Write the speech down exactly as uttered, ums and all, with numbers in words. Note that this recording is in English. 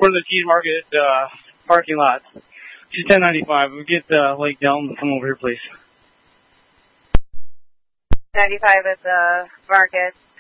We're in the Cheese Market uh, parking lot. She's ten ninety-five. We get uh, Lake Delton. Come over here, please. ninety-five at the market.